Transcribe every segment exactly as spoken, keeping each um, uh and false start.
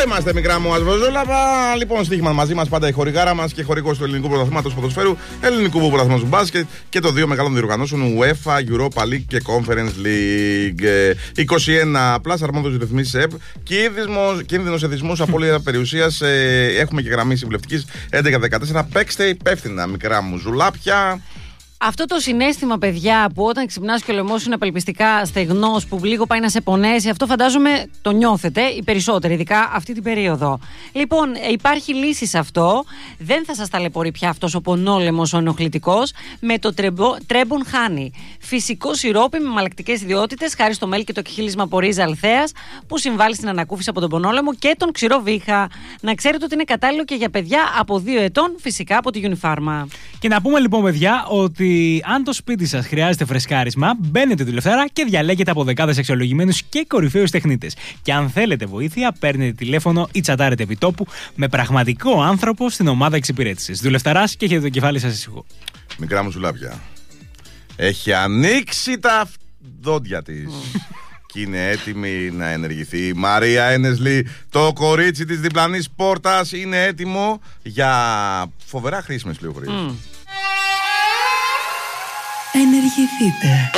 είμαστε, μικρά μου ασβοζόλαβα. Λοιπόν, στοίχημα μαζί μας πάντα η χορηγάρα μας και χορηγός του ελληνικού πρωταθλήματος ποδοσφαίρου, ελληνικού πρωταθλήματος μπάσκετ και των δύο μεγάλων διοργανώσεων UEFA, Europa League και Conference League. είκοσι ένα πλας αρμόδιος ρυθμίσεις ΕΠ. Κίνδυνος εθισμός, απώλεια περιουσίας. Έχουμε και γραμμή συμβουλευτικής έντεκα δεκατέσσερα. Παίξτε υπεύθυνα, μικρά μου ζουλάπια. Αυτό το συναίσθημα, παιδιά, που όταν ξυπνάς και ο λαιμός είναι απελπιστικά στεγνός, που λίγο πάει να σε πονέσει, αυτό φαντάζομαι το νιώθετε οι περισσότεροι, ειδικά αυτή την περίοδο. Λοιπόν, υπάρχει λύση σε αυτό. Δεν θα σας ταλαιπωρεί πια αυτός ο πονόλαιμος, ο ενοχλητικός, με το Τρέμπον Χάνι. Φυσικό σιρόπι με μαλακτικές ιδιότητες, χάρη στο μέλι και το κχύλισμα από ρίζα αλθέας, που συμβάλλει στην ανακούφιση από τον πονόλαιμο και τον ξηρό βήχα. Να ξέρετε ότι είναι κατάλληλο και για παιδιά από δύο ετών, φυσικά από τη Unifarma. Και να πούμε λοιπόν, παιδιά, ότι αν το σπίτι σας χρειάζεται φρεσκάρισμα, μπαίνετε τηλεφωνά και διαλέγετε από δεκάδες αξιολογημένους και κορυφαίους τεχνίτες. Και αν θέλετε βοήθεια, παίρνετε τηλέφωνο ή τσατάρετε επί τόπου με πραγματικό άνθρωπο στην ομάδα εξυπηρέτησης. Δουλευταράς και έχετε το κεφάλι σας ησυχό. Μικρά μου ζουλάπια. Έχει ανοίξει τα δόντια της. Και είναι έτοιμη να ενεργηθεί. Η Μαρία Ένεσλι, το κορίτσι της διπλανής πόρτας, είναι έτοιμο για φοβερά χρήσιμες πληροφορίες. Mm. Ενεργηθείτε.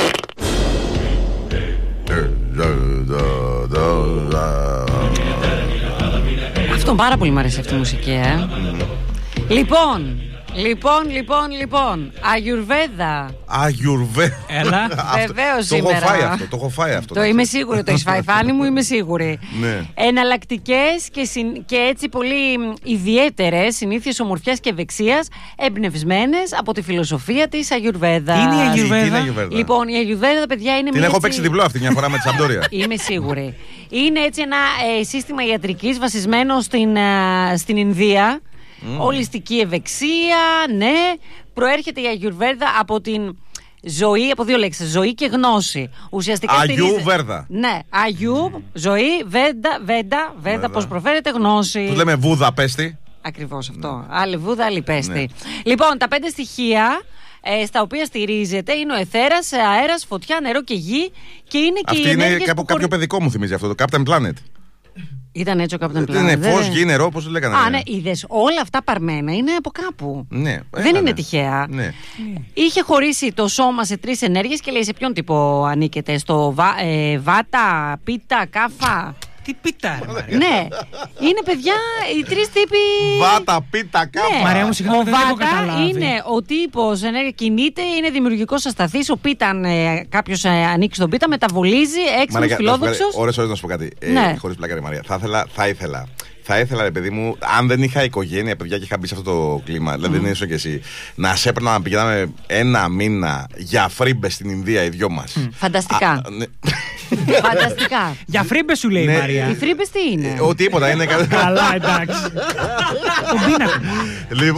Αυτό πάρα πολύ μου αρέσει αυτή η μουσική, ε. Mm. Λοιπόν, λοιπόν, λοιπόν, λοιπόν, Αγιουρβέδα. Αγιουρβέδα. Έλα. Βεβαίως σήμερα. Το έχω φάει αυτό, το έχω φάει αυτό. Το είμαι σίγουρη, το έχεις φάει, Φάνη μου, είμαι σίγουρη. Ναι. Εναλλακτικές και, συν, και έτσι πολύ ιδιαίτερες συνήθειες ομορφιάς και ευεξίας, εμπνευσμένες από τη φιλοσοφία της Αγιουρβέδα. Τι είναι η Αγιουρβέδα? Λοιπόν, η Αγιουρβέδα, παιδιά, είναι Την μια. έχω έτσι... παίξει διπλό αυτή μια φορά με τη Σαμπτόρια. Είμαι σίγουρη. Είναι έτσι ένα ε, σύστημα ιατρικής βασισμένο στην, ε, στην Ινδία. Mm. Ολιστική ευεξία, ναι. Προέρχεται η Αγιουρβέδα από την ζωή, από δύο λέξεις, ζωή και γνώση. Ουσιαστικά Αγιού Βέρδα. Ναι, Αγιού, mm. ζωή, βέντα, βέντα, βέντα, πώς προφέρεται, γνώση. Του λέμε Βούδα πέστη. Ακριβώς αυτό. Ναι. Άλλη Βούδα, άλλη πέστη. Ναι. Λοιπόν, τα πέντε στοιχεία ε, στα οποία στηρίζεται είναι ο αιθέρας, αέρας, φωτιά, νερό και γη. Και είναι και αυτή οι είναι ενέργειες κάπου, που κάποιο παιδικό μου θυμίζει αυτό, το Captain Planet. Ήταν έτσι ο Captain Planet. Δεν είναι φως, γη, νερό, πώς το λέγανε. Α, ναι, είδες. Όλα αυτά παρμένα είναι από κάπου. Ναι, δεν έλα, είναι ναι. τυχαία. Ναι. Είχε χωρίσει το σώμα σε τρεις ενέργειες και λέει σε ποιον τύπο ανήκετε. Στο βα, ε, βάτα, πίτα, κάφα. Τι πίτα, ρε Μαρία. Ναι, είναι παιδιά οι τρεις τύποι. Βάτα, πίτα, κάφα. Ναι. Μαρία μου, συγγνώμη, Ο δεν έχω βάτα καταλάβει. είναι ο τύπος ενέργεια, κινείται, είναι δημιουργικός ασταθής. Ο πίταν, ε, κάποιος ε, ανήκει στον πίτα, μεταβολίζει, έξυπνος, φιλόδοξος. Ωρες, ώρες να σου πω κάτι. Ναι. Ε, χωρίς πλάκα, ρε Μαρία. Θα ήθελα, θα ήθελα. Θα ήθελα, ρε παιδί μου, αν δεν είχα οικογένεια, παιδιά, και είχα μπει σε αυτό το κλίμα, δηλαδή δεν ήσουν κι εσύ, να σε έπαιρνα να πηγαίναμε ένα μήνα για φρίμπες στην Ινδία οι δυο μας. Φανταστικά. Α, ναι. Φανταστικά. Για φρίμπες σου λέει η Ναι. Μαρία. Οι φρύμπες τι είναι? Ε, ο τίποτα είναι. Καλά, εντάξει. Τον πίνακα. Λοιπόν.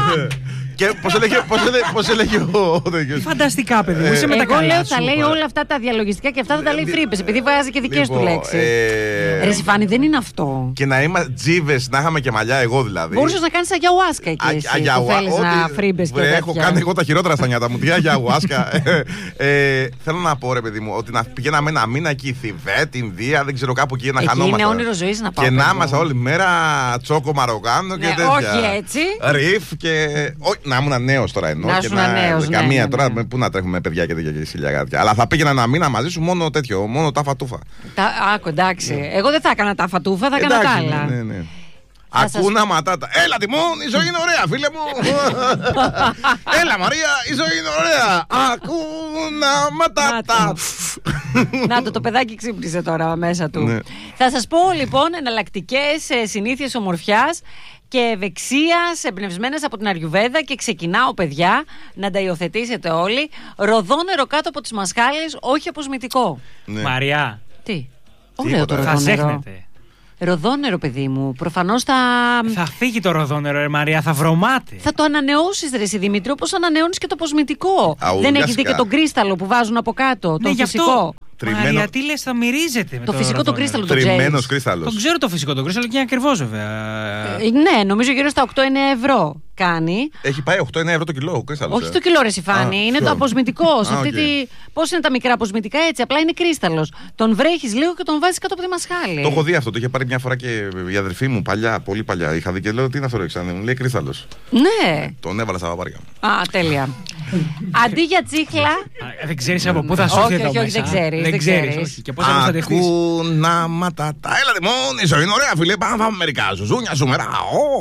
Και πώς έλεγε, πώς έλεγε, πώς έλεγε ο τέτοιος. Φανταστικά, παιδί μου, είσαι με τα Εγώ καλά λέω σου. θα λέει όλα αυτά τα διαλογιστικά και αυτά θα τα λέει φρύμπες, επειδή βάζει και δικές του Λοιπόν, λέξεις. ε, Ρε Σιφάνη, δεν είναι αυτό. Και να είμαστε τζίβες, να είχαμε και μαλλιά, εγώ δηλαδή. Μπορούσες να κάνεις αγιαουάσκα εκεί εσύ, που Αγιαουά- θέλεις να ό,τι- φρύμπες και βρε, τέτοια. έχω κάνει εγώ τα χειρότερα στα νιάτα μου. Τι αγιαουάσκα. ε, θέλω να πω, ρε παιδί μου, ότι να πηγαίναμε ένα μήνα εκεί, Θιβέτ, Ινδία, δεν ξέρω κάπου εκεί να Εκεί χανόμαστε. είναι όνειρο ζωής να πάω. Και να παιδί μου. είμαστε όλη μέρα τσόκο μαροκάνο και Ναι, τέτοια. όχι έτσι. Ριφ και. Όχι, να ήμουν νέος τώρα εννοώ. Να και ήσουν νέος, ναι, καμία ναι, τώρα, ναι. πού να τρέχουμε παιδιά και τέτοια και χιλιαγάτια. Αλλά θα πήγαινα ένα μήνα μαζί σου μόνο τέτοιο, μόνο τα φατούφα. Τα- Άκου, εντάξει. Εγώ δεν θα έκανα τα φατούφα, θα έκανα τα Εντάξει, άλλα. ναι, ναι. Θα σας- Ακούνα ματάτα. Έλα Τιμών, η ζωή είναι ωραία, φίλε μου. Έλα Μαρία, η ζωή είναι ωραία. Ακούνα ματάτα. Να το, το παιδάκι ξύπνησε τώρα μέσα του. Ναι. Θα σας πω λοιπόν εναλλακτικές ε, συνήθειες ομορφιάς και ευεξίας εμπνευσμένες από την Αγιουρβέδα και ξεκινάω, παιδιά, να τα υιοθετήσετε όλοι. Ροδόνερο κάτω από τις μασχάλες, όχι αποσμητικό. Ναι. Μαριά, Τι? Ωραίο το Τίποτα. θα ροδόνερο. ζέχνετε. Ροδόνερο, παιδί μου. Προφανώς θα... Θα φύγει το ροδόνερο, ρε Μαρία, θα βρωμάτε. Θα το ανανεώσεις, ρε εσύ Δημήτρη, όπως ανανεώνεις και το αποσμητικό. Αουδιάσκα. Δεν έχεις δει και τον κρίσταλο που βάζουν από κάτω, τον Ναι, γι' φυσικό. αυτό. Τριμμένο... Μαρία, τι λες, θα μυρίζεται. Με το, το φυσικό το κρίσταλο το Τριμμένος κρίσταλος. Τον ξέρω το φυσικό το κρίσταλο και είναι ακριβώς βέβαια. Ε, ναι, νομίζω γύρω στα οκτώ εννέα ευρώ κάνει. Έχει πάει οκτώ εννέα ευρώ το κιλό ο κρίσταλος. Όχι ε. το κιλό, ρε Σιφάνη, είναι ποιο? το αποσμητικό. Α, αυτή okay. τη... Πώς είναι τα μικρά αποσμητικά, έτσι, απλά είναι κρίσταλος. Τον βρέχεις λίγο και τον βάζεις κάτω από τη μασχάλη. Το έχω δει αυτό, το είχε πάρει μια φορά και η αδερφή μου παλιά, πολύ παλιά. Είχα δει και λέω τι είναι αυτό, ρε Ξάνθη, μου λέει κρίσταλος. Ναι. Τον έβαλα στα παπάρια. Α, τέλεια. Αντί για τσίχλα. Δεν ξέρεις από πού θα σου έρθει. Όχι, όχι, όχι, δεν ξέρεις. Δεν ξέρεις. Και πώς θα προστατευτείς. Ακούνα ματατά. Έλατε μόνο, η ζωή είναι ωραία, φίλε. Πάμε να φάμε μερικά σου. Ζούνια σου μερά.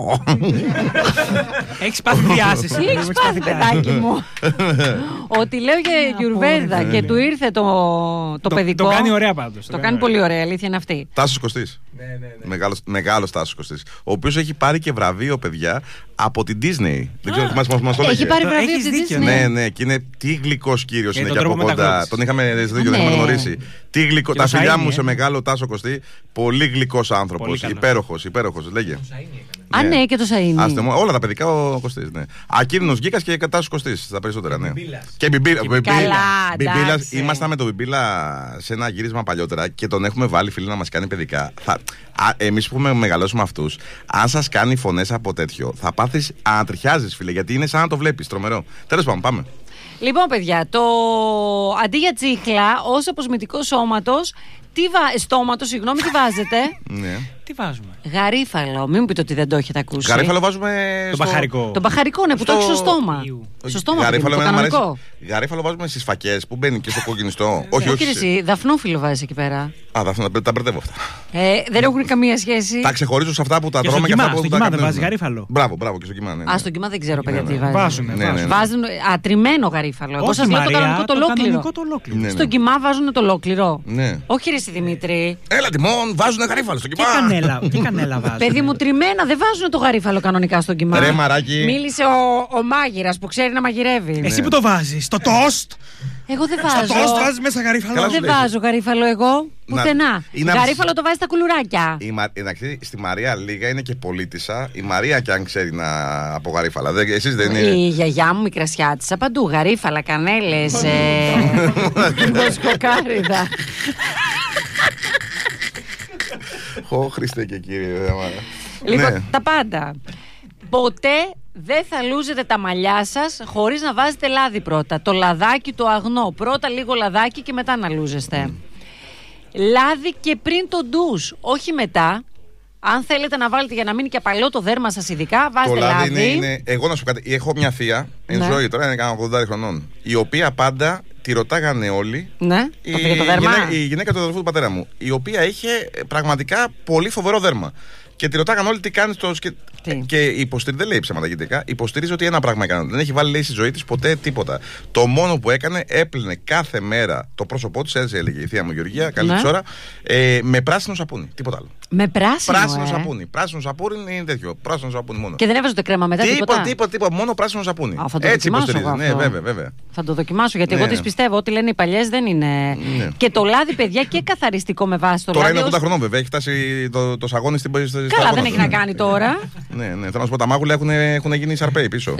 Έχεις πάθει διάσηση. Τι έχεις πάθει, παιδάκι μου. Ότι λέω για Γιουρβέδα και του ήρθε το παιδικό. Το κάνει ωραία πάντως. Το κάνει πολύ ωραία, αλήθεια είναι αυτή. Τάσος Κωστής. Μεγάλος Τάσος Κωστής. Ο οποίος έχει πάρει και βραβείο, παιδιά, από την Disney. Δεν ξέρω τι μας το λέγε. Έχει πάρει βραβείο από την Disney. Ναι, ναι, και είναι τι γλυκός κύριος είναι και από κοντά. Τον είχαμε γνωρίσει. Τι γλυκό. Τα φιλιά μου σε μεγάλο Τάσο Κωστή. Πολύ γλυκός άνθρωπος. Υπέροχος, υπέροχος. Λέγε. Α, ναι, και το Σαΐνι. Όλα τα παιδικά ο Κωστής. Ακίνδυνος Γκίκας και Τάσος Κωστής. Τα περισσότερα, ναι. Και Μπιμπίλα. Ήμασταν με τον Μπιμπίλα σε ένα γύρισμα παλιότερα και τον έχουμε βάλει, φίλοι, να μας κάνει παιδικά. Εμείς που έχουμε μεγαλώσει με αυτούς, αν σας κάνει φωνές από τέτοιο, θα πάθεις ανατριχιάζεις, φίλε, γιατί είναι σαν να το βλέπεις. Τρομερό. Τέλος πάντων, πάμε. Λοιπόν, παιδιά, το αντί για τσίχλα, ως αποσμητικό σώματος, τι βα... στόματος, συγγνώμη, τι βάζετε. Ναι. Τι βάζουμε. Γαρίφαλο. Μην μου πείτε ότι δεν το έχετε ακούσει. Γαρίφαλο βάζουμε. Το στο... μπαχαρικό. Το μπαχαρικό, ναι, που στο... το έχει στο στόμα. Στο στόμα, γαρίφαλο, το κανονικό. Γαρίφαλο βάζουμε στις φακές που μπαίνει και στο κοκκινιστό. όχι, όχι. Εσύ, δαφνόφυλλο βάζεις εκεί πέρα. Α, δαφνό, τα μπερδεύω αυτά. Ε, δεν έχουν καμία σχέση. Τα ξεχωρίζω σε αυτά που τα τρώμε και αυτά που τα κάνουμε. Δεν γαρίφαλο. Μπράβο, μπράβο και στο κιμά. Α, στο κιμά δεν ξέρω, παιδιά, τι βάζουν. Βάζουν. Ατριμμένο γαρίφαλο. Εγώ σας λέω το κανονικό το ολόκληρο. Στον κιμά βάζουν το ολόκληρο. Όχι, ρε Δημήτρη. Έλα, τιμόν, βάζουν γαρίφαλο στο κιμά. Τι κανέλα βάζουν. Παιδί μου, τριμμένα δεν βάζουν το γαρίφαλο κανονικά στον κιμά. Ρε μαράκι. Μίλησε ο, ο μάγειρας που ξέρει να μαγειρεύει. Εσύ που το βάζεις, στο τόστ. Εγώ δεν βάζω. Στο τόστ βάζεις μέσα γαρίφαλο. Δεν βάζω γαρίφαλο εγώ. Πουθενά. Γαρίφαλο το βάζει στα κουλουράκια. Εντάξει, στη Μαρία Λίγα είναι και πολίτησα. Η Μαρία κι αν ξέρει να από γαρίφαλα. Εσείς δεν είναι. Η γιαγιά μου μικρασιάτισα παντού. Γαρίφαλα, κανέλες. Βοσκοκάριδα. Ω, Χριστέ και Κύριε. Λοιπόν, τα πάντα. Ποτέ δεν θα λούζετε τα μαλλιά σας χωρίς να βάζετε λάδι πρώτα. Το λαδάκι, το αγνό. Πρώτα λίγο λαδάκι και μετά να λούζεστε. Mm. Λάδι και πριν το ντους, όχι μετά. Αν θέλετε να βάλετε για να μείνει και απαλό το δέρμα σας, ειδικά, βάζετε το λάδι. Είναι, είναι, εγώ να σου πω κάτι. Έχω μια θεία, εν ναι. ζωή τώρα, είναι κανένα ογδόντα χρονών, η οποία πάντα τη ρωτάγανε όλοι. Ναι, η, το για το δέρμα. Η γυναίκα, η γυναίκα του αδερφού του πατέρα μου, η οποία είχε πραγματικά πολύ φοβερό δέρμα. Και τη ρωτάγαν όλοι τι κάνει στο. Και, και υποστηρίζει, δεν λέει ψέματα γενικά. Υποστηρίζει ότι ένα πράγμα έκανε. Δεν έχει βάλει, λέει, στη ζωή τη ποτέ τίποτα. Το μόνο που έκανε, έπλυνε κάθε μέρα το πρόσωπό τη, έτσι έλεγε η θεία μου Γεωργία, καλή ναι. τη ώρα, ε, με πράσινο σαπούνι. Τίποτα άλλο. Με πράσινο. Πράσινο ε. σαπούνι. Πράσινο σαπούνι είναι τέτοιο. Πράσινο σαπούνι μόνο. Και δεν έβαζε το κρέμα μετά. Τίποτα, τίποτα, τίποτα, τίποτα. Μόνο πράσινο σαπούνι. Α, θα το έτσι υποστηρίζει. Ναι, βέβαια, βέβαια. Θα το δοκιμάσω γιατί ναι, εγώ ναι. τι πιστεύω. Ό,τι λένε οι παλιές δεν είναι. Ναι. Και το λάδι, παιδιά, και καθαριστικό με βάση το τώρα λάδι. Τώρα είναι ογδόντα χρονών, βέβαια. Έχει φτάσει το, το σαγόνι στην πόλη. Καλά, δεν έχει να κάνει τώρα. Ναι, ναι. Θέλω να σου πω, τα μάγουλα έχουν, έχουν γίνει σαρπέοι πίσω.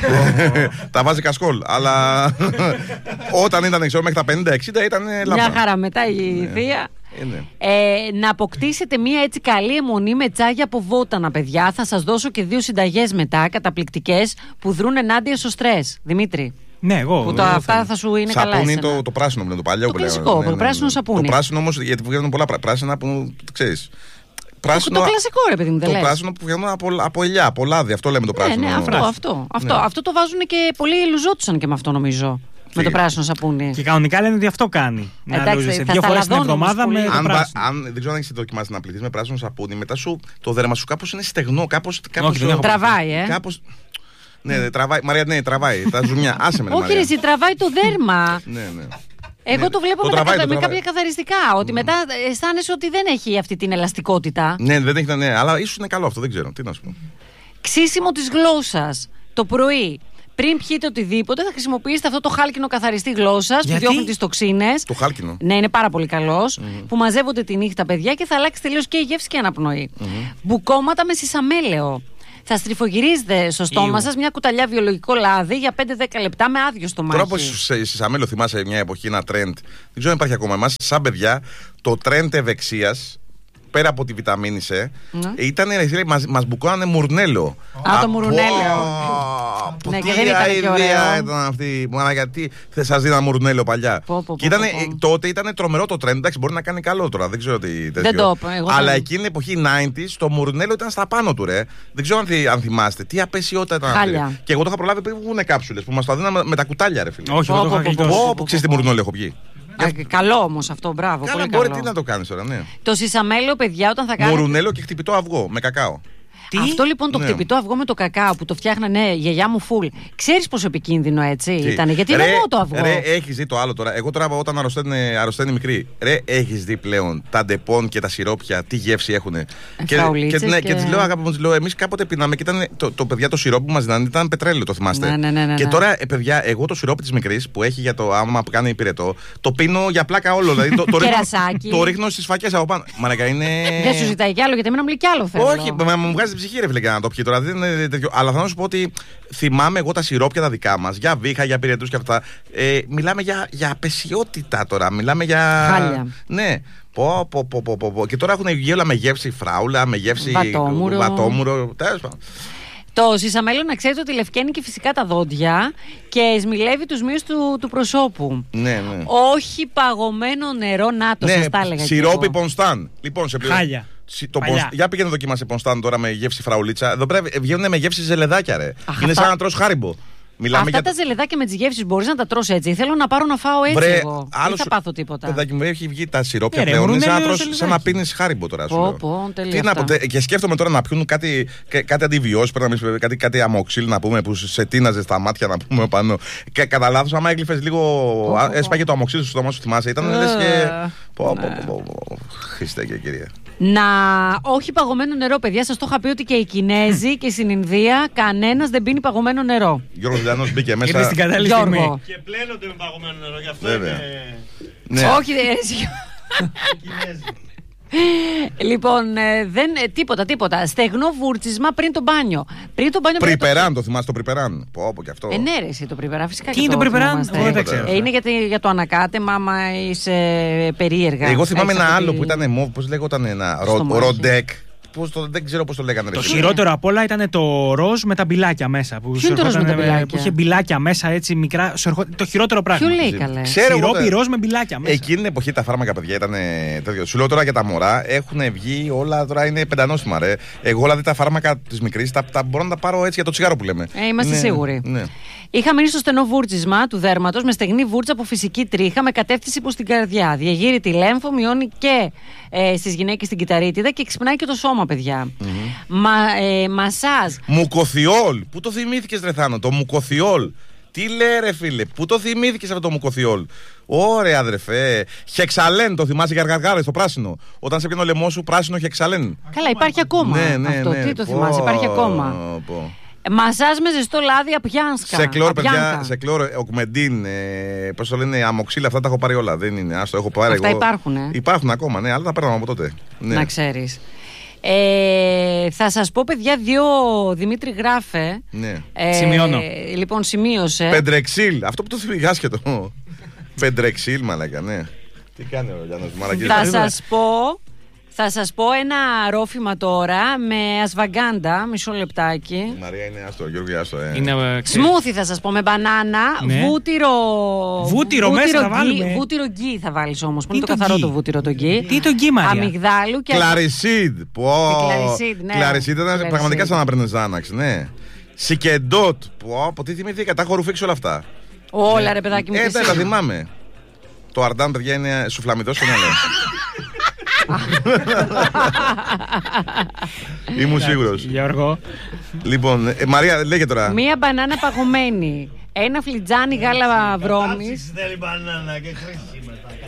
Τα βάζει κασκόλ. Αλλά όταν ήταν, ξέρω, μέχρι τα πενήντα εξήντα ήταν λάθο. Μια χαρά μετά η θεία. Ε, να αποκτήσετε μια έτσι καλή αιμονή με τσάγια από βότανα, παιδιά. Θα σας δώσω και δύο συνταγές μετά, καταπληκτικές, που δρούν ενάντια στο στρες. Δημήτρη. Ναι, εγώ. Που το, αυτά θα σου είναι καλά. Σαπούνι το, το πράσινο που το παλιό το κλασικό, ναι, το πράσινο ναι. σαπούνι. Το πράσινο όμως, γιατί βγαίνουν πολλά πράσινα που ξέρεις. Πράσινο, το κλασικό, ρε παιδί μου, δεν το λες. πράσινο που βγαίνουν από, από ελιά, από λάδι, αυτό λέμε το πράσινο. Ναι, ναι, αυτό, αυτό, αυτό, ναι. αυτό το βάζουν και πολλοί λουζόντουσαν και με αυτό, νομίζω. Τι? Με το πράσινο σαπούνι. Και κανονικά λένε ότι αυτό κάνει. Να λούζεσαι δύο φορές την εβδομάδα με το αν, πράσινο. Αν δεν ξέρω αν έχεις δοκιμάσει να πληθείς με πράσινο σαπούνι, μετά σου το δέρμα σου κάπως είναι στεγνό, κάπως. κάπως Όχι, τραβάει, ε. Κάπως, ναι, τραβάει. Μαρία, ναι, τραβάει. Τα ζουμιά. Άσε με. Όχι, ρε, εσύ τραβάει το δέρμα. Ναι, ναι. Εγώ ναι, το βλέπω το με, τραβάει, τα, το με κάποια καθαριστικά. Ότι mm. μετά αισθάνεσαι ότι δεν έχει αυτή την ελαστικότητα. Ναι, δεν έχει, ναι, αλλά ίσως είναι καλό αυτό, δεν ξέρω. Τι να σου πω. Ξύσιμο της γλώσσας το πρωί. Πριν πιείτε οτιδήποτε, θα χρησιμοποιήσετε αυτό το χάλκινο καθαριστή γλώσσας που διώχνει τις τοξίνες. Το χάλκινο. Ναι, είναι πάρα πολύ καλός. Mm-hmm. Που μαζεύονται τη νύχτα, παιδιά, και θα αλλάξει τελείως και η γεύση και η αναπνοή. Mm-hmm. Μπουκώματα με σισαμέλαιο. Θα στριφογυρίζετε στο στόμα σας μια κουταλιά βιολογικό λάδι για πέντε με δέκα λεπτά με άδειο στομάχι. Τώρα, όπως στη Σαμέλο, θυμάσαι μια εποχή ένα τρέντ, δεν ξέρω αν υπάρχει ακόμα. Εμάς, σαν παιδιά, το τρέντ ευεξίας, πέρα από τη βιταμίνη C, ναι. ήταν, μας, μας μπουκώνανε μουρνέλο. Α, το μουρνέλο. Ναι, τι ιδέα ήταν αυτή. Μάνα, γιατί δεν σας δίνα μουρνέλο παλιά. Πω, πω, και ήταν, πω, πω. τότε ήταν τρομερό το τρέντ. Εντάξει, μπορεί να κάνει καλό τώρα. Δεν ξέρω τι τέτοιο. Δεν το πω, εγώ Αλλά δεν... εκείνη την εποχή ενενήντα, το μουρνέλο ήταν στα πάνω του, ρε. Δεν ξέρω αν, θυ, αν θυμάστε. Τι απεσιότητα ήταν αυτή. Και εγώ το είχα προλάβει πριν βγουν κάψουλες που μας τα δίναμε με τα κουτάλια, ρε φίλε. Όχι, εγώ το είχα γλιτώσει. Ξέρεις τι μουρνέλο έχω πιει. Α, καλό όμως αυτό, μπράβο. Καλά, πολύ μπορεί καλό. τι να το κάνεις τώρα, ναι. Το σισαμέλαιο, παιδιά, όταν θα κάνετε. Μουρουνέλο και χτυπητό αυγό με κακάο. Τι? Αυτό λοιπόν το ναι. χτυπητό αυγό με το κακάο που το φτιάχνανε η γιαγιά μου φουλ. Ξέρεις πόσο επικίνδυνο έτσι ήταν. Γιατί είναι μόνο το αυγό. Ρε, έχεις δει το άλλο τώρα. Εγώ τώρα όταν αρρωσταίνει, αρρωσταίνει μικρή. Ρε, έχεις δει πλέον τα ντεπών και τα σιρόπια τι γεύση έχουν. Και, και, ναι, και... και τη λέω, αγάπη μου, τη λέω, εμείς κάποτε πίναμε και ήταν το, το παιδιά το σιρόπι που μας δίνανε ήταν πετρέλαιο, το θυμάστε. Ναι, ναι, ναι, ναι, και ναι. τώρα, ε, παιδιά, εγώ το σιρόπι της μικρής που έχει για το άμα που κάνει πυρετό, το πίνω για πλάκα όλο. Δηλαδή, το, το, ρίχνω, το ρίχνω στις φακές από πάνω. Μαλάκα είναι. Δεν σου ζητάει κι άλλο γιατί εμένα μου λέει κι άλλο θέλω. Όχι, μου βγάζει την ψυχή, ρε φίλε, να το πιει τώρα. Δεν είναι τέτοιο. Αλλά θα να σου πω ότι θυμάμαι εγώ τα σιρόπια τα δικά μας, για βήχα, για πυρετούς και αυτά. Ε, μιλάμε για, για απεσιότητα τώρα. Μιλάμε για. Χάλια. Ναι. Πω, πω, πω, πω, πω. Και τώρα έχουν βγει όλα με γεύση φράουλα, με γεύση βατόμουρο. βατόμουρο. Τέλος πάντων. Το σισαμέλο να ξέρετε ότι λευκαίνει και φυσικά τα δόντια και σμιλεύει τους μύους του, του προσώπου. Ναι, ναι. Όχι παγωμένο νερό, να το ναι, σας τα έλεγα. Σιρόπι πονστάν. Λοιπόν, σε πληρω... Χάλια. Το πονστ... Για πήγαινε δοκίμασε πονστάν τώρα με γεύση φραουλίτσα. Εδώ πρέπει βγαίνουν με γεύση ζελεδάκια, ρε. Αχ, είναι αυτά... σαν να τρως χάριμπο. Μιλάμε αυτά για... τα ζελεδάκια με τις γεύσεις μπορείς να τα τρως έτσι. Θέλω να πάρω να φάω έτσι. Βρε, εγώ. Δεν θα πάθω τίποτα. Παιδάκι μου, έχει βγει τα σιρόπια πλέον. Είναι σαν να, τρως, σαν να πίνεις χάριμπο τώρα. Σου πω, πω, τι να πω, και σκέφτομαι τώρα να πιούν κάτι, κάτι αντιβιώσει, κάτι, κάτι αμοξίλ να πούμε που σε τίναζε στα μάτια να πούμε πάνω. Και κατά λάθος, άμα έγλυφες λίγο. Έσπαγε το αμοξίλ στο στόμα σου, θυμάσαι. Ήταν λες και. Πω, πω, πω. Χριστέ και κυρία. Να όχι παγωμένο νερό, παιδιά. Σας το είχα πει ότι και οι Κινέζοι και στην Ινδία κανένας δεν πίνει παγωμένο νερό. Γιώργος Λιανός μπήκε μέσα. Ήρθε στην κατάλληλη στιγμή. Και πλένονται με παγωμένο νερό, γι' αυτό είναι. Ναι. Όχι, λοιπόν, ε, δεν, ε, τίποτα, τίποτα. Στεγνό βούρτσισμα πριν το μπάνιο. Πριν το μπάνιο. Πριπεράν, το θυμάσαι το πριπεράν. Πω, πω και αυτό. Ε, ναι, ρε, εσύ το πριπεράν, φυσικά. Τι είναι το πριπεράν, δεν τα ξέρω. Ε, είναι για, για το ανακάτεμα, άμα είσαι περίεργα. Εγώ θυμάμαι ένα άλλο που ήταν μοβ, πώς λέγονταν, ένα ροντεκ. Πώς το, δεν ξέρω πώς το λέγανε. Το χειρότερο απ' όλα ήταν το ροζ με τα μπιλάκια μέσα. Που, ποιο είναι το ροζ με τα μπιλάκια? Που είχε μπιλάκια μέσα έτσι μικρά. Το χειρότερο πράγμα. Ποιο λέει καλέ? Σιρόπι ροζ με μπιλάκια μέσα. Εκείνη την εποχή τα φάρμακα, παιδιά, ήταν τέτοιο. Σου λέω τώρα για τα μωρά έχουν βγει όλα τώρα είναι πεντανόσημα, ρε. Εγώ δηλαδή τα φάρμακα τη μικρή τα, τα μπορώ να τα πάρω έτσι για το τσιγάρο που λέμε. Ε, είμαστε ναι, σίγουροι. Ναι. Είχα μείνει στο στενό βούρτσισμα του δέρματος με στεγνή βούρτσα από φυσική τρίχα με κατεύθυνση προς την καρδιά. Διαγείρει τη λέμφο, μειώνει και ε, στις γυναίκες την κυταρίτιδα και ξυπνάει και το σώμα, παιδιά. Mm-hmm. Μα, ε, μασάζ. Μουκοθιόλ. Πού το θυμήθηκες, ρε Θάνο, το μουκοθιόλ. Τι λέει, ρε φίλε, πού το θυμήθηκες αυτό το μουκοθιόλ? Ωραία, αδερφέ. Χεξαλέν, το θυμάσαι για γαργάρες, το πράσινο. Όταν σε πιάνει ο λαιμό σου, πράσινο χεξαλέν. Καλά, υπάρχει ακόμα. Ναι, ναι, αυτό. Ναι. Τι το θυμάσαι, oh, υπάρχει ακόμα. Oh. Μασάζ με ζεστό λάδι απιάνσκα. Σε κλόρ, παιδιά, σε κλόρ, οκμεντίν, ε, πώς το λένε, αμοξίλ, αυτά τα έχω πάρει όλα. Δεν είναι, άστο, έχω πάρει. Αυτά εγώ. Υπάρχουν, ε. Υπάρχουν ακόμα, ναι, αλλά τα παίρναμε από τότε. Ναι. Να ξέρεις. Ε, θα σας πω, παιδιά, δύο. Δημήτρη γράφε. Ναι. Ε, Σημειώνω. Λοιπόν, σημείωσε. Πεντρεξίλ, αυτό που το θυμίζει άσχετο. Πεντρεξίλ, μαλάκα, ναι. Τι κάνει ο Γιάννος Μαρακής? Θα σας πω. Θα σας πω ένα ρόφημα τώρα με ασβαγκάντα, μισό λεπτάκι. Μαρία είναι άστο, Γιώργη άστο. Ε. Είναι, σμούθι θα σας πω με μπανάνα, ναι. βούτυρο... Βούτυρο μέσα θα βάλουμε. Βούτυρο γκί θα βάλεις όμως, που είναι το καθαρό το βούτυρο το γκί. Τι το γκί, Μαρία? Αμυγδάλου και... Κλαρισίδ, πω. Κλαρισίδ, ναι. Κλαρισίδ ήταν πραγματικά σαν να παίρνεις Ζάναξ, ναι. Σικεντότ, πω, από τι θυμήθηκα, τα έχω ρουφήξει όλα αυτά. Όλα ναι. Ρε παιδάκι μου. Ε, τα θυμάμαι. Το Αρντάν, παιδιά, είναι σουφλαμιδός στο μυαλό. Ήμουν σίγουρος. Γιώργο. Λοιπόν, ε, Μαρία, λέγε τώρα. Μία μπανάνα παγωμένη. Ένα φλιτζάνι γάλα βρώμης. Θέλει μπανάνα και χρήση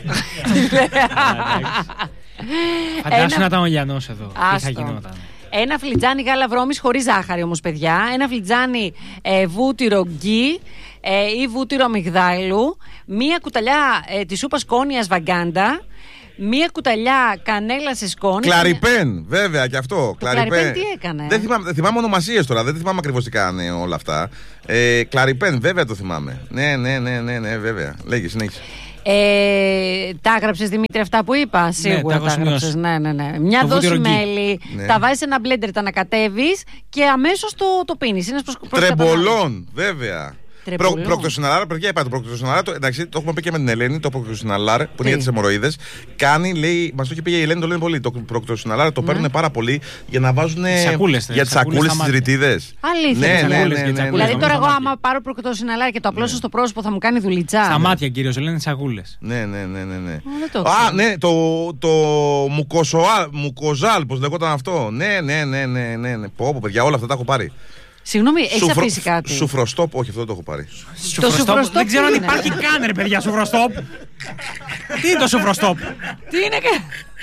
Φαντάσου να ήταν ο Γιάννος εδώ. Τι θα γινόταν? Ένα φλιτζάνι γάλα βρώμης χωρίς ζάχαρη όμως, παιδιά. Ένα φλιτζάνι ε, βούτυρο γκί ε, ή βούτυρο αμυγδάλου. Μία κουταλιά ε, της σούπας κόνιας βαγκάντα. μία κουταλιά κανέλα σε σκόνη. Κλαριπέν, βέβαια και αυτό. Κλαριπέν τι έκανε. Δεν θυμάμαι, δεν θυμάμαι ονομασίες τώρα, δεν θυμάμαι ακριβώς τι κάνει όλα αυτά. Ε, Κλαριπέν, βέβαια το θυμάμαι. Ναι, ναι, ναι, ναι, ναι βέβαια. Λέγει, συνέχισε. Ε, τα έγραψες Δημήτρη αυτά που είπα? Σίγουρα ναι, τα έγραψες. Ναι, ναι, ναι. Μια το δόση μέλι, ναι. τα βάζεις σε ένα μπλέντερ, τα ανακατεύεις και αμέσως το, το πίνεις. Είναι προς, προς Τρεμπολόν, βέβαια. Προ, Τρεμπολόν. Προκτοσιναλάρ, παιδιά, είπα το προκτοσιναλάρ. Το, εντάξει, το έχουμε πει και με την Ελένη. Το προκτοσιναλάρ που είναι για τις αιμορροίδες. Κάνει, λέει, μας το έχει πει η Ελένη, το λένε πολύ. Το προκτοσιναλάρ το Ναι. παίρνουν πάρα πολύ για να βάζουν. Σακούλες, για τις σακούλες στις ρητίδες. Αλήθεια. Ναι, τις ναι, σακούλες. ναι, ναι, ναι. Δηλαδή τώρα εγώ Στα άμα πάρω προκτοσιναλάρ και το απλώσω στο πρόσωπο θα μου κάνει δουλίτσα. Στα μάτια κυρίως, λένε σαγούλες. Ναι, ναι, ναι, ναι, ναι. δεν το Α, ξέρω. ναι, το, το μουκοσοάλ, μουκοζάλ, πώς λεγόταν αυτό. Ναι, ναι, ναι, ναι, ναι, ναι. Πω, πω, παιδιά, όλα αυτά τα έχω πάρει. Συγγνώμη, έχεις Σουφρο- αφήσει κάτι? Σουφροστόπ, όχι, αυτό δεν το έχω πάρει. σουφροστόπ Δεν ξέρω τι αν είναι? υπάρχει καν, ρε παιδιά, σουφροστόπ. Τι είναι το σουφροστόπ? Τι είναι και...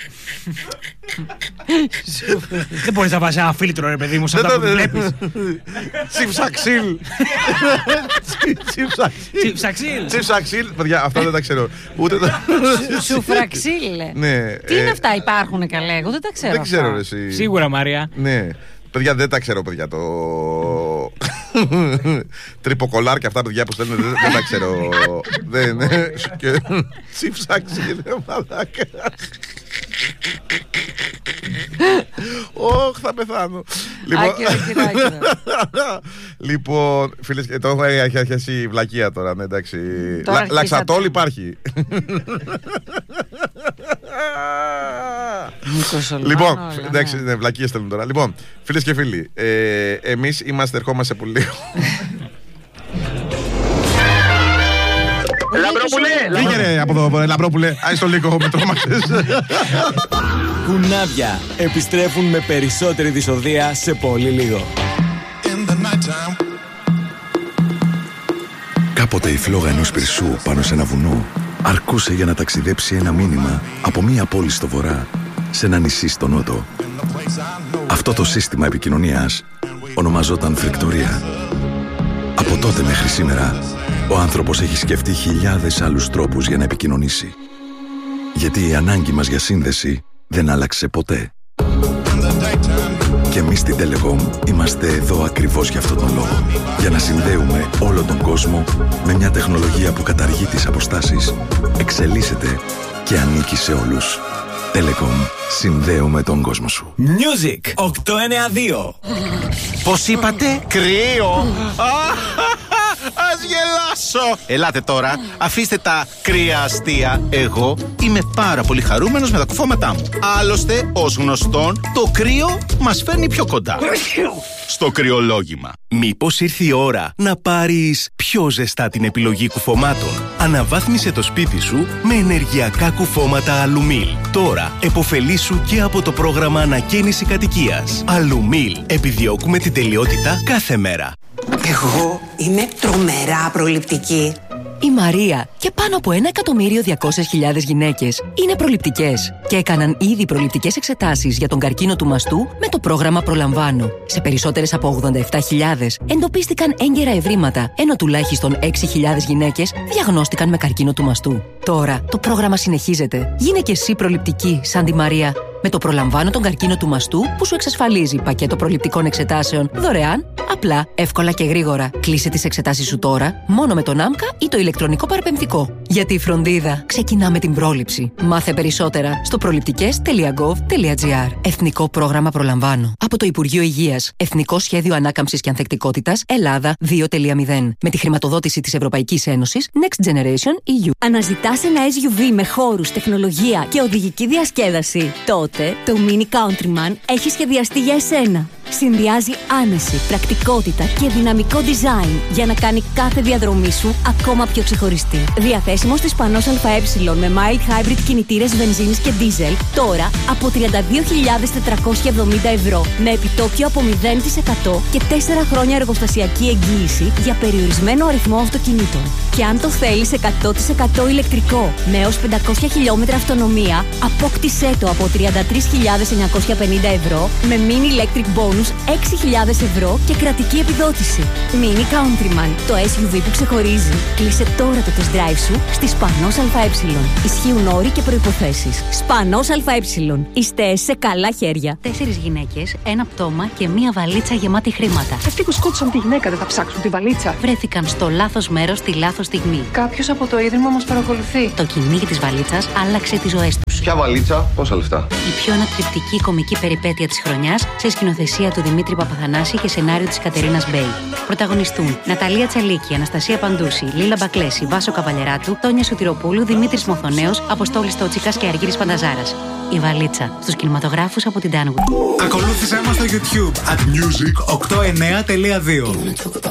Δεν μπορείς να βάζεις ένα φίλτρο, ρε παιδί μου, σε αυτά που βλέπεις. Τσιψαξίλ. Τσιψαξίλ. Ψαξίλ. Τσιψαξίλ, παιδιά, αυτά δεν τα ξέρω. Ούτε το. Σουφραξίλ. Ναι. Τι είναι αυτά, υπάρχουν καλέ? Εγώ δεν τα ξέρω. Δεν ξέρω, αυτά. ρε, εσύ. Σίγουρα, Μαρία. Ναι. Παιδιά, δεν τα ξέρω, παιδιά. Το. Τρυποκολάρ και αυτά, παιδιά που στέλνουν, δεν, δεν τα ξέρω. Δεν. Τσιψαξίλ, μαλάκα. Ωχ, θα πεθάνω. Άκυρα, άκυρα, άκυρα. Λοιπόν, φίλες, το έχω αρχίσει βλακεία τώρα, ναι, εντάξει. Τώρα Λα- αρχίσατε. Λαξατόλ υπάρχει. Μικοσολβάνο, Λοιπόν, όλα, εντάξει, ναι. ναι, βλακίες στέλνουν τώρα. Λοιπόν, φίλες και φίλοι, ε, εμείς είμαστε, ερχόμαστε πολύ λίγο. Λαμπρόπουλε! Φύγε ρε από εδώ, Λαμπρόπουλε. Άι στο λίγο, με τρόμαξες. Κουνάβια επιστρέφουν με περισσότερη δυσοδεία σε πολύ λίγο. Κάποτε η φλόγα ενός πυρσού πάνω σε ένα βουνό αρκούσε για να ταξιδέψει ένα μήνυμα από μία πόλη στο βορρά σε ένα νησί στο νότο. Αυτό το σύστημα επικοινωνίας ονομαζόταν φρικτορία. Από τότε μέχρι σήμερα, ο άνθρωπος έχει σκεφτεί χιλιάδες άλλους τρόπους για να επικοινωνήσει. Γιατί η ανάγκη μας για σύνδεση δεν άλλαξε ποτέ. Και εμείς στην Telecom είμαστε εδώ ακριβώς για αυτόν τον λόγο. Για να συνδέουμε όλο τον κόσμο με μια τεχνολογία που καταργεί τις αποστάσεις, εξελίσσεται και ανήκει σε όλους. Telecom. Συνδέουμε τον κόσμο σου. Music οκτώ εννιά δύο. Πώς είπατε? Κρύο! Ας γελάσω! Ελάτε τώρα, αφήστε τα κρύα αστεία. Εγώ είμαι πάρα πολύ χαρούμενος με τα κουφώματά μου. Άλλωστε, ως γνωστόν, το κρύο μας φέρνει πιο κοντά. Στο κρυολόγημα. Μήπως ήρθε η ώρα να πάρεις πιο ζεστά την επιλογή κουφωμάτων? Αναβάθμισε το σπίτι σου με ενεργειακά κουφώματα Αλουμίλ. Τώρα εποφελήσου και από το πρόγραμμα ανακαίνιση κατοικίας. Αλουμίλ. Επιδιώκουμε την τελειότητα κάθε μέρα. Εγώ είμαι τρομερά προληπτική. Η Μαρία και πάνω από ένα εκατομμύριο διακόσιες χιλιάδες γυναίκες είναι προληπτικές και έκαναν ήδη προληπτικές εξετάσεις για τον καρκίνο του μαστού με το πρόγραμμα Προλαμβάνω. Σε περισσότερες από ογδόντα επτά χιλιάδες εντοπίστηκαν έγκαιρα ευρήματα, ενώ τουλάχιστον έξι χιλιάδες γυναίκες διαγνώστηκαν με καρκίνο του μαστού. Τώρα το πρόγραμμα συνεχίζεται. Γίνε και εσύ προληπτική σαν τη Μαρία. Με το Προλαμβάνω τον καρκίνο του μαστού που σου εξασφαλίζει πακέτο προληπτικών εξετάσεων δωρεάν, απλά, εύκολα και γρήγορα. Κλείσε τις εξετάσεις σου τώρα, μόνο με τον άμκα ή το ηλεκτρονικό παραπεμφτικό. Γιατί η φροντίδα ξεκινά με την πρόληψη. Μάθε περισσότερα στο προληπτικές τελεία γκοβ τελεία τζι άρ. Εθνικό πρόγραμμα Προλαμβάνω. Από το Υπουργείο Υγείας. Εθνικό Σχέδιο Ανάκαμψης και Ανθεκτικότητας Ελλάδα δύο κόμμα μηδέν. Με τη χρηματοδότηση της Ευρωπαϊκής Ένωσης Next Generation ι γιου. Αναζητάς ένα ες γιου βι με χώρους, τεχνολογία και οδηγική διασκέδαση? Τότε το Mini Countryman έχει σχεδιαστεί για εσένα. Συνδυάζει άνεση, πρακτικότητα και δυναμικό design για να κάνει κάθε διαδρομή σου ακόμα πιο ξεχωριστή. Διαθέσιμο στις Πανός ΑΕ με mild hybrid κινητήρες βενζίνης και diesel τώρα από τριάντα δύο χιλιάδες τετρακόσια εβδομήντα ευρώ με επιτόκιο από μηδέν τοις εκατό και τέσσερα χρόνια εργοστασιακή εγγύηση για περιορισμένο αριθμό αυτοκινήτων. Και αν το θέλεις εκατό τοις εκατό ηλεκτρικό με έως πεντακόσια χιλιόμετρα αυτονομία, απόκτησέ το από τριάντα τρεις χιλιάδες εννιακόσια πενήντα ευρώ με mini electric bonus χρόνους έξι χιλιάδες ευρώ και κρατική επιδότηση. Mini Countryman, το ες γιου βι που ξεχωρίζει. Κλείσε τώρα το test drive σου στη Σπανός ΑΕ. Ισχύουν όροι και προϋποθέσεις. Σπανός ΑΕ. Είστε σε καλά χέρια. Τέσσερις γυναίκες, ένα πτώμα και μία βαλίτσα γεμάτη χρήματα. Αυτοί που σκότωσαν τη γυναίκα δεν θα ψάξουν τη βαλίτσα. Βρέθηκαν στο λάθος μέρος τη λάθος στιγμή. Κάποιος από το ίδρυμα μας παρακολουθεί. Το κυνήγι της βαλίτσας άλλαξε τις ζωές τους. Ποια βαλίτσα, πόσα λεφτά? Η πιο ανατριπτική κομική περιπέτεια της χρονιάς σε σκηνοθεσία του Δημήτρη Παπαθανάση και σενάριο της Κατερίνας Μπέι. Πρωταγωνιστούν Ναταλία Τσαλίκη, Αναστασία Παντούση, Λίλα Μπακλέση, Βάσο Καβαλιαράτου, Τόνια Σωτηροπούλου, Δημήτρης Μοθονέος, Αποστόλης Τότσικας και Αργύρης Πανταζάρας. Η βαλίτσα στους κινηματογράφους από την Danwood. Ακολούθησέ μας στο YouTube at music οκτώ εννέα τελεία δύο.